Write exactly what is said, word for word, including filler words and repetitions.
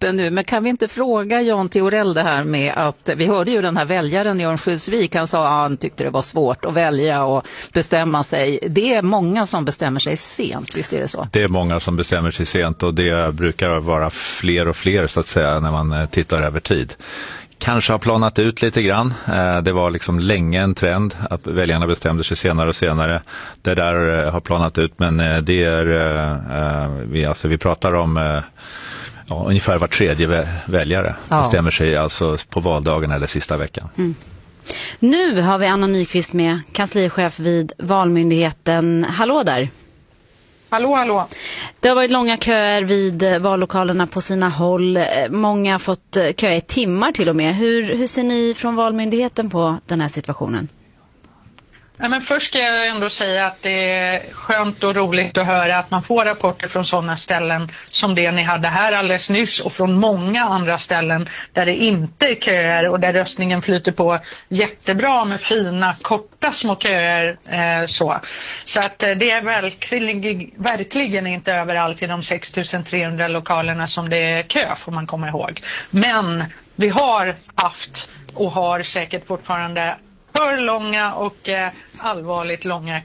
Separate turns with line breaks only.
öppen nu, men kan vi inte fråga Jan Theorell det här med att vi hörde ju den här väljaren i Örnsköldsvik, han sa att han tyckte det var svårt att välja och bestämma sig. Det är många som bestämmer sig sent, visst är det så?
Det är många som bestämmer sig sent och det brukar vara fler och fler så att säga när man tittar över tid. Kanske har planat ut lite grann. Det var liksom länge en trend att väljarna bestämde sig senare och senare. Det där har planat ut, men det är, vi, alltså, vi pratar om ja, ungefär var tredje väljare ja. bestämmer sig alltså på valdagen eller sista veckan. Mm.
Nu har vi Anna Nyqvist med, kanslichef vid Valmyndigheten. Hallå där!
Hallå, hallå.
Det har varit långa köer vid vallokalerna på sina håll. Många har fått köa i timmar till och med. Hur, hur ser ni från Valmyndigheten på den här situationen?
Ja, men först ska jag ändå säga att det är skönt och roligt att höra att man får rapporter från sådana ställen som det ni hade här alldeles nyss och från många andra ställen där det inte är köer och där röstningen flyter på jättebra med fina, korta små köer. Eh, så så att eh, det är verkligen, verkligen inte överallt i de sex tusen trehundra lokalerna som det är kö, får man komma ihåg. Men vi har haft och har säkert fortfarande för långa och eh, allvarligt långa